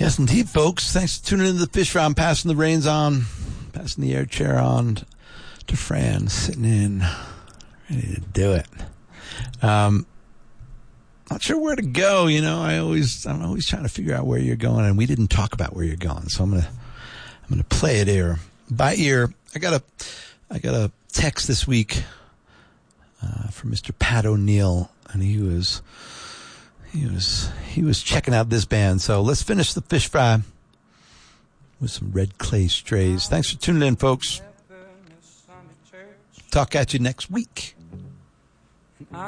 Yes, indeed, folks. Thanks for tuning in to the Fish Fry. I'm passing the reins on, passing the air chair on to Fran, sitting in, ready to do it. Not sure where to go. You know, I'm always trying to figure out where you're going, and we didn't talk about where you're going, so I'm gonna play it ear by ear. I got a text this week from Mr. Pat O'Neill, and he was checking out this band. So let's finish the Fish Fry with some Red Clay Strays. Thanks for tuning in, folks. Talk at you next week.